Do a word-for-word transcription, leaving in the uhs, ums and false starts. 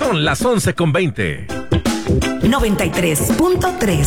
Son las once con veinte. noventa y tres punto tres.